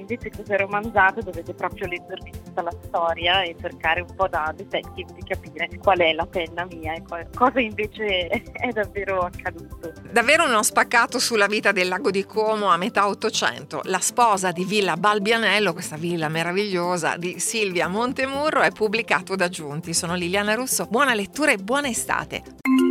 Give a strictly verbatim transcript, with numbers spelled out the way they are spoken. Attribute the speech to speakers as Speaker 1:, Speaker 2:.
Speaker 1: invece cose romanzate dovete proprio leggervi tutta la storia e cercare un po' da detective di capire qual è la penna mia e cosa invece è davvero accaduto.
Speaker 2: Davvero uno spaccato sulla vita del lago di Como a metà Ottocento. La sposa di Villa Balbianello, questa villa meravigliosa di Silvia Montemurro, è pubblicato da Giunti. Sono Liliana Russo, buona lettura e buona estate.